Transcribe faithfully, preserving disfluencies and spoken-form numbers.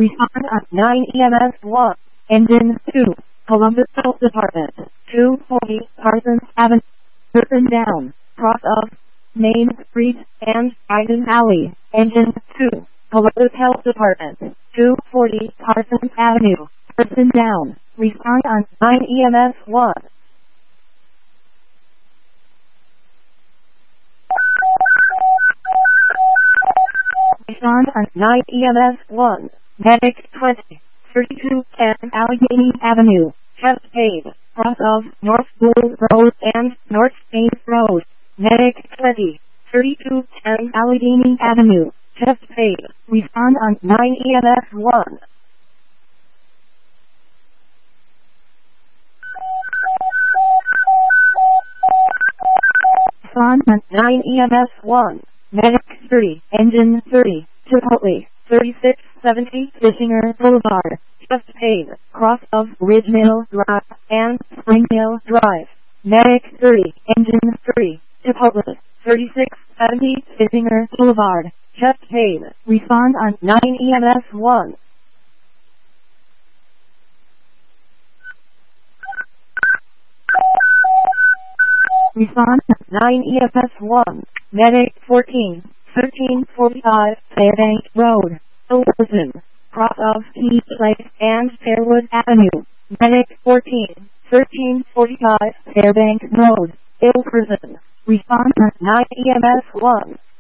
Respond on nine E M S one. Engine two. Columbus Health Department. two forty Parsons Avenue. Person down. Cross of Main Street and Iden Alley. Engine two. Columbus Health Department. two forty Parsons Avenue. Person down. Respond on nine E M S one. Respond on nine E M S one. Medic twenty. thirty-two ten Allegheny Avenue. Chest pain. Cross of North Bull Road and North Staines Road. Medic twenty. thirty-two ten Allegheny Avenue. Chest pain. Respond on nine E M S one. Respond on nine E M S one. Medic thirty. Engine thirty. Chipotle. thirty-six seventy Fishinger Boulevard. Chest pain. Cross of Ridge Mill Drive and Spring Mill Drive. Medic thirty. Engine thirty. Chipotle. thirty-six seventy Fishinger Boulevard. Chest pain. Respond on nine E M S one. Respond on nine E M S one. Medic fourteen. thirteen forty-five Fairbank Road. Overton. Cross of Heath Place and Fairwood Avenue. Medic fourteen. thirteen forty-five Fairbank Road. Ilkerson. Respond on nine E M S one.